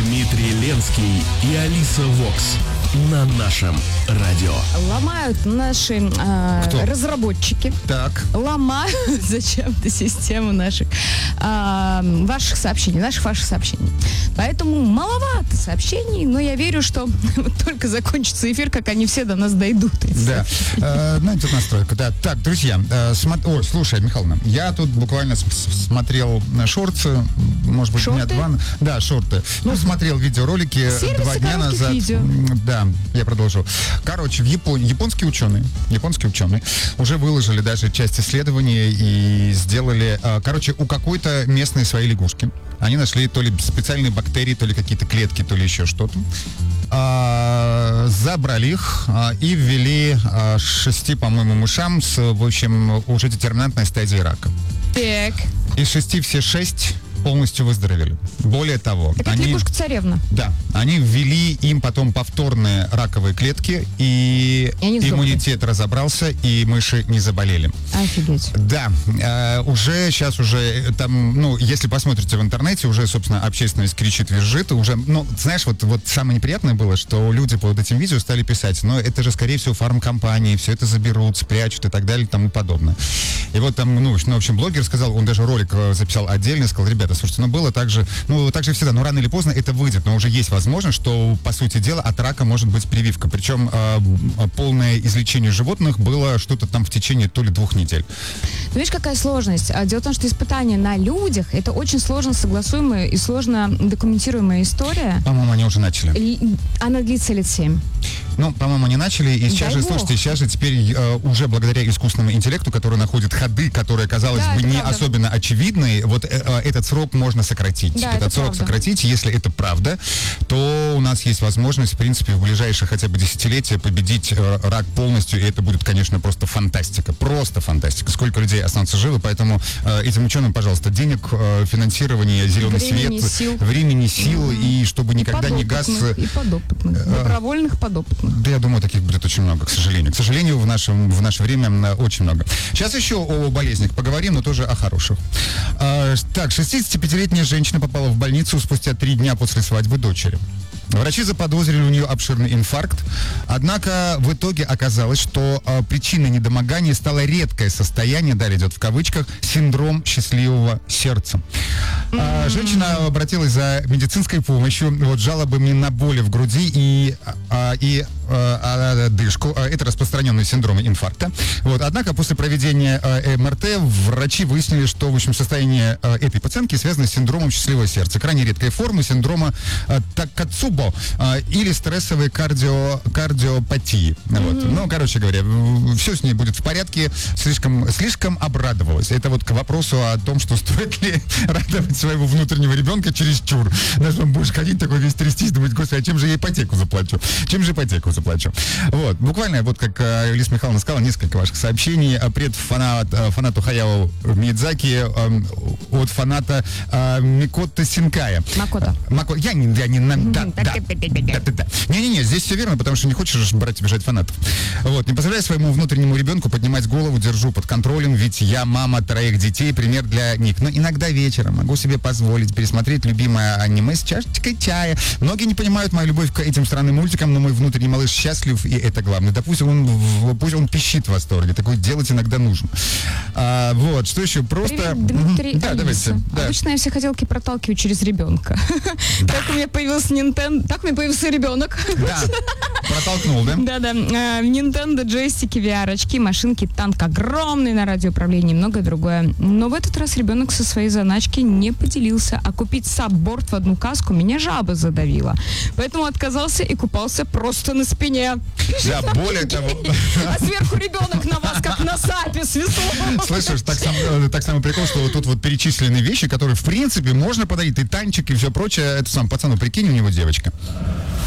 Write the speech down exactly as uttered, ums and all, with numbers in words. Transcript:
Дмитрий Ленский и Алиса Вокс на нашем радио. Ломают наши э, разработчики. Так. Ломают зачем-то систему наших э, ваших сообщений, наших ваших сообщений. Поэтому маловато сообщений, но я верю, что только закончится эфир, как они все до нас дойдут. Да. Э, знаете, настройка. Да. Так, друзья, э, смо- Ой, слушай, Михайловна, я тут буквально с- смотрел шорты, может быть, Шорты? дня два. Да, шорты. Ну, смотрел видеоролики Сервисы два дня коротких назад. видео. Да, я продолжу. Короче, в Японии японские ученые, японские ученые уже выложили даже часть исследования и сделали, э, короче, у какой-то местной своей лягушки. Они нашли то ли специальные бактерии, то ли какие-то клетки, то ли еще что-то. А, забрали их а, и ввели а, шести, по-моему, мышам с, в общем, уже детерминантной стадией рака. Так. Из шести все шесть полностью выздоровели. Более того, Так это они... лягушка-царевна. Да, они ввели им потом повторные раковые клетки, и, И они сдохли. иммунитет разобрался, и мыши не заболели. Офигеть. Да, э, уже сейчас уже э, там, ну, если посмотрите в интернете, уже, собственно, общественность кричит, визжит, уже, ну, знаешь, вот, вот самое неприятное было, что люди под этим видео стали писать, но это же, скорее всего, фармкомпании, все это заберут, спрячут и так далее и тому подобное. И вот там, ну, ну, в общем, блогер сказал, он даже ролик э, записал отдельно, сказал, ребята, слушайте, ну, было так же, ну, так же всегда, но рано или поздно это выйдет, но уже есть возможность, что, по сути дела, от рака может быть прививка, причем э, полное излечение животных было что-то там в течение то ли двух недель. Ну, видишь, какая сложность? А, Дело в том, что испытания на людях — это очень сложно согласуемая и сложно документируемая история. По-моему, они уже начали. Л- Она длится лет семь. Ну, по-моему, они начали, и сейчас Дай же, бог. слушайте, сейчас же теперь э, уже благодаря искусственному интеллекту, который находит ходы, которые, казалось Да, бы, это не правда. особенно очевидные, вот э, э, этот срок можно сократить. Да, этот это срок правда. сократить, если это правда, то у нас есть возможность, в принципе, в ближайшие хотя бы десятилетия победить э, рак полностью, и это будет, конечно, просто фантастика, просто фантастика. Сколько людей останутся живы, поэтому э, этим ученым, пожалуйста, денег, э, финансирование, зеленый Времени, свет, сил. времени, сил, и чтобы никогда не газ... подопытных, И подопытных. Добровольных подопытных. Да, я думаю, таких будет очень много, к сожалению. К сожалению, в, нашем, в наше время м, очень много. Сейчас еще о болезнях поговорим, но тоже о хороших. А, так, шестидесятипятилетняя женщина попала в больницу спустя три дня после свадьбы дочери. Врачи заподозрили у нее обширный инфаркт, однако в итоге оказалось, что а, причиной недомогания стало редкое состояние, далее идет в кавычках, синдром счастливого сердца. А, женщина обратилась за медицинской помощью, вот, жалобами на боли в груди и, а, и а, одышку. А, это распространенный синдром инфаркта. Вот, однако после проведения а, эм эр тэ врачи выяснили, что, в общем, состояние а, этой пациентки связано с синдромом счастливого сердца, крайне редкой формы синдрома а, Такацубо а, или стрессовой кардио, кардиопатии. Вот. Ну, короче говоря, все с ней будет в порядке. Слишком, слишком обрадовалась. Это вот к вопросу о том, что стоит ли радовать своего внутреннего ребенка чересчур. Даже он будешь ходить такой весь трястись, думать, господи, а чем же я ипотеку заплачу? Чем же ипотеку заплачу? Вот. Буквально, вот как э, Алиса Михайловна сказала, несколько ваших сообщений. А Пред фанат, э, фанату Хаяо Миядзаки э, от фаната э, Микото Синкая. Макото. Мако... Я не... Я не на... да, так, да, так, так, так, да, да, да. Не-не-не, здесь все верно, потому что не хочешь брать и бежать фанатов. Вот. Не позволяй своему внутреннему ребенку поднимать голову, держу под контролем, ведь я мама троих детей, пример для них. Но иногда вечером могу себе позволить пересмотреть любимое аниме с чашечкой чая. Многие не понимают мою любовь к этим странным мультикам, но мой внутренний малыш счастлив, и это главное. Да пусть он, в- пусть он пищит в восторге. Такое делать иногда нужно. А, вот, что еще? Просто... Привет, Дмитрий, Мгм. Да, Алиса. давайте. Да. Обычно я все хотелки проталкиваю через ребенка. Так у меня появился Nintendo, так у меня появился ребенок. Да, протолкнул, да? Да-да, э, Nintendo, джойстики, ви ар, очки, машинки, танк огромный на радиоуправлении и многое другое. Но в этот раз ребенок со своей заначки не поделился, а купить сабборд в одну каску меня жаба задавила. Поэтому отказался и купался просто на спине. Да, более того... А сверху ребенок на вас, как на сапе с весом. Слышишь, так, сам, э, так самый прикол, что вот тут вот перечислены вещи, которые, в принципе, можно подарить, и танчик, и все прочее. Это сам пацану, прикинь, у него девочка.